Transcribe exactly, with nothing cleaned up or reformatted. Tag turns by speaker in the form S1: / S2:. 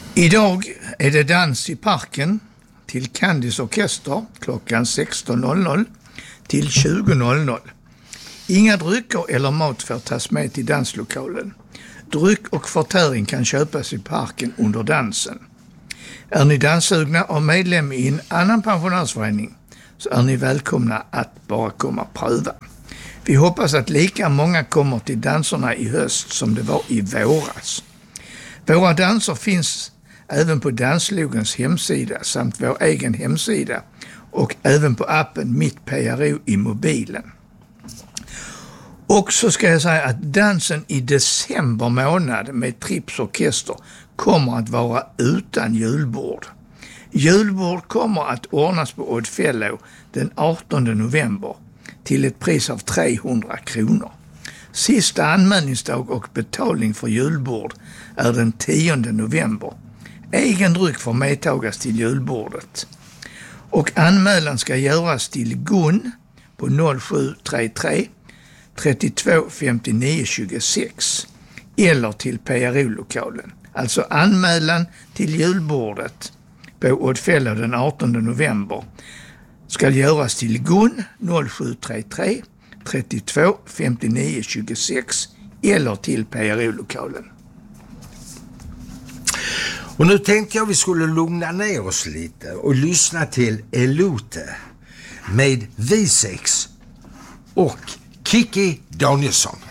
S1: Idag är det dans i parken till Candice Orkester klockan sexton noll noll till tjugo noll noll. Inga drycker eller mat får tas med till danslokalen. Dryck och förtäring kan köpas i parken under dansen. Är ni danssugna och medlem i en annan pensionärsförening så är ni välkomna att bara komma och pröva. Vi hoppas att lika många kommer till danserna i höst som det var i våras. Våra danser finns även på Danslogens hemsida samt vår egen hemsida och även på appen Mitt P R O i mobilen. Och så ska jag säga att dansen i december månad med Trips Orkester kommer att vara utan julbord. Julbord kommer att ordnas på Oddfellow den artonde november till ett pris av trehundra kronor. Sista anmälningsdag och betalning för julbord är den tionde november. Egen dryck får medtagas till julbordet. Och anmälan ska göras till Gun på noll sju tre tre trettiotvå femtionio tjugosex eller till P R O-lokalen. Alltså anmälan till julbordet på Oddfellow den artonde november ska göras till Gun noll sju tre tre trettiotvå femtionio tjugosex eller till P R O-lokalen.
S2: Och nu tänkte jag vi skulle lugna ner oss lite och lyssna till Elote med V sex och Kikki Danielsson.